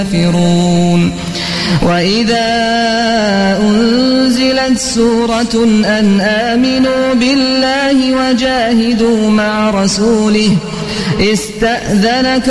الكافرون. وإذا أنزلت سورة أن آمنوا بالله وجاهدوا مع رسوله استأذنك